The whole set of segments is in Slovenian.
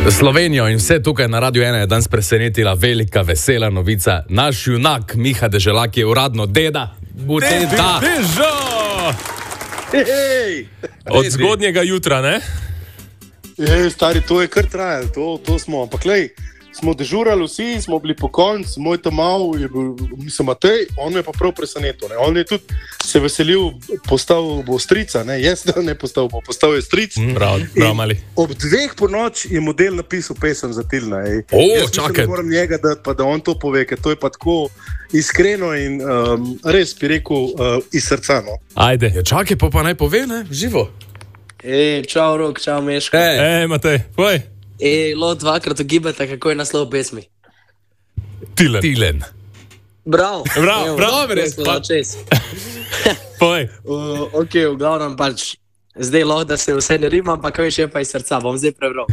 Slovenijo in vse tukaj na Radio 1 je danes presenetila velika, vesela novica. Naš junak Miha Deželak je uradno deda. Deda! Od zgodnjega jutra, ne? Stari, to je kar trajalo, to smo. Ampak lej, smo dežurali vsi, smo bili po koncu, moj Tomal je bil, mislim, Matej, on me je pa prav presenetil. Ne? On je tudi se veselil, postal bo strica, ne? Jaz ne postal je stric. Prav mali. Ob 2 po noč je model napisal pesem za Tilna. Čakaj. Jaz moram njega dati, pa da on to pove, ker to je pa tako iskreno in res bi rekel iz srca. No? Ajde. Ja, čakaj, pa naj pove, ne? Živo. Čau Rok, čau Meško. Matej, poj. Lo dvakrat ogibate, kako je naslov pesmi. Tilen. Bravo, res. Poj. Ok, v glavnem pač, zdaj lahko, da se vse ne rima, ampak kaj še pa iz srca, bom zdaj prebral.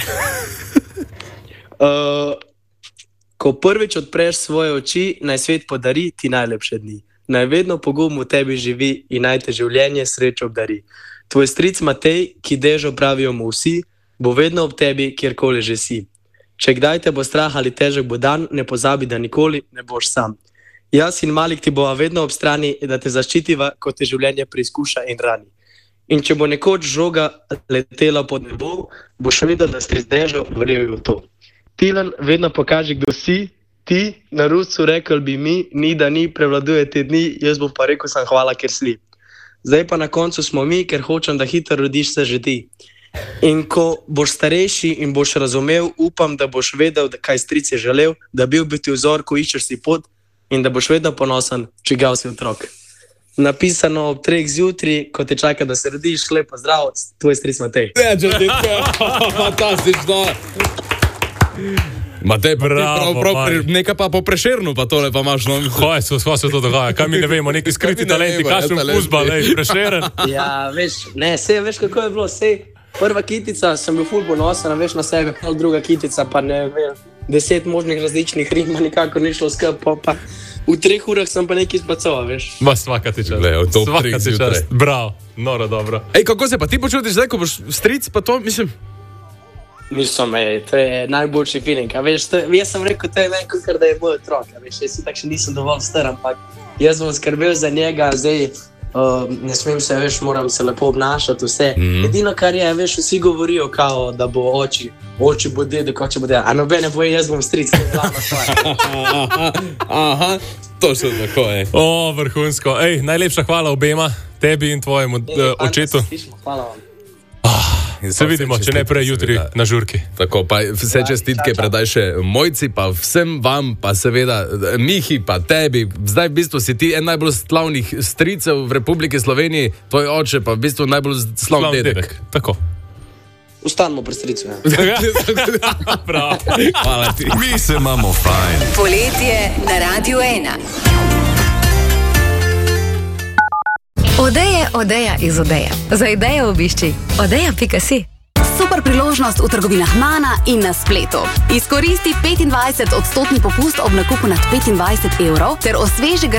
Ko prvič odpreš svoje oči, naj svet podari ti najlepše dni. Naj vedno pogum v tebi živi in naj te življenje srečo obdari. Tvoj stric Matej, ki dežo pravijo mu vsi, bo vedno ob tebi, kjerkoli že si. Če kdaj te bo strah ali težek bo dan, ne pozabi, da nikoli ne boš sam. Jaz in Malik ti bova vedno ob strani, da te zaščitiva, ko te življenje preizkuša in rani. In če bo nekoč žoga letela pod nebo, boš videl, da si z dežo verjel v to. Tilen, vedno pokaži, kdo si, ti, na Ruscu rekel bi mi, ni da ni, prevladuje te dni, jaz bom pa rekel sem hvala, ker sli. Zdaj pa na koncu smo mi, ker hočem, da hitro rodiš se že ti. In ko boš starejši in boš razumel, upam, da boš vedel, kaj stric je želel, da bil bi ti vzor, ko iščeš si pot in da boš vedno ponosen, čigav si otrok. Napisano ob 3 zjutraj, ko te čaka, da se rodiš, lepo zdrav, tvoj stric Matej. Fantastično. Matej, prav, nekaj pa po Prešernu, pa tole pa imaš. Sva se to dogaja, kaj mi ne vemo, neki skriti talenti, kakšen fuzbal, Prešeren. Ja, veš, veš kako je bilo, prva kitica, sem bil ful ponosen, veš na sebe, druga kitica, pa ne vem, 10 možnih različnih rima, nikako ni šlo skupaj, pa v 3 urah sem pa nekaj izbacoval, veš. Svaka ti čast. Bravo, noro dobro. Kako se pa ti počutiš zdaj, ko boš stric, pa to, mislim... Mislim, to je najboljši feeling, veš, jaz sem rekel, to je meni kakor, da je moj otrok, veš, jaz si tak še nisem dovolj star, ampak jaz bom skrbel za njega, zdaj ne smem se, veš, moram se lepo obnašati, vse. Edino, kar je, veš, vsi govorijo, kao, da bo oči bo dedek, oči bo dedek, a nobene boje, jaz bom stric, to je glavna stvar. Aha, to še tako je. Vrhunsko, najlepša hvala obema, tebi in tvojemu očetu. Hvala vam. Se vidimo, če ne prej jutri na žurki. Tako, pa vse čestitke predaj še Mojci, pa vsem vam, pa seveda Mihi, pa tebi. Zdaj v bistvu si ti en najbolj slavnih stricev v Republiki Sloveniji, tvoj oče pa v bistvu najbolj slavni dedek. Tako. Ustanimo pri stricu, Prav. Hvala ti. Mi se imamo fajn. Poletje na Radio 1. Odeja iz Odeja. Za idejo obišči odeja.si. Super priložnost v trgovinah Mana in na spletu. Izkoristi 25% popust ob nakupu nad 25 € ter osveži